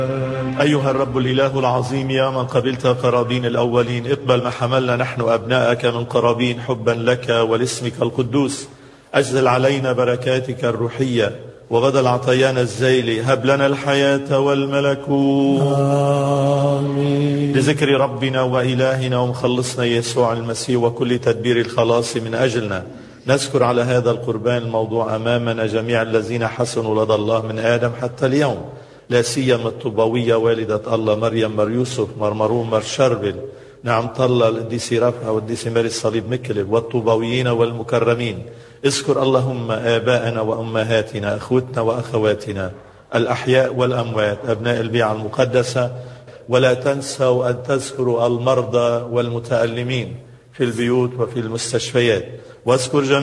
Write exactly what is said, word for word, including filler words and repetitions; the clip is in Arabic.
أيها الرب الإله العظيم، يا من قبلت قرابين الأولين، اقبل ما حملنا نحن أبنائك من قرابين حبا لك ولاسمك القدوس. أجزل علينا بركاتك الروحية وبدل عطايانا الزيل هب لنا الحياة والملكوت. آمين. لذكر ربنا وإلهنا ومخلصنا يسوع المسيح وكل تدبير الخلاص من أجلنا، نذكر على هذا القربان الموضوع أمامنا جميع الذين حسنوا لدى الله من آدم حتى اليوم، لا سيما الطوباوية والدة الله مريم مر يوسف مر مرون مر شربل نعم طلة القديس رفعة والقديس ماري الصليب مكلب والطوباويين والمكرمين. اذكر اللهم آباءنا وأمهاتنا، أخوتنا وأخواتنا الأحياء والأموات، أبناء البيعة المقدسة، ولا تنسوا أن تذكروا المرضى والمتألمين في البيوت وفي المستشفيات. واذكر جميع